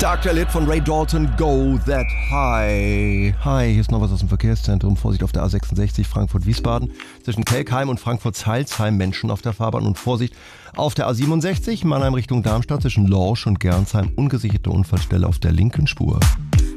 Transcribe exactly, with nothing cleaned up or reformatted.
Stark der Lied von Ray Dalton, Go That High. Hi, hier ist noch was aus dem Verkehrszentrum. Vorsicht auf der A sechsundsechzig Frankfurt-Wiesbaden. Zwischen Kelkheim und Frankfurt-Zeilsheim Menschen auf der Fahrbahn. Und Vorsicht auf der A siebenundsechzig Mannheim Richtung Darmstadt zwischen Lorsch und Gernsheim. Ungesicherte Unfallstelle auf der linken Spur.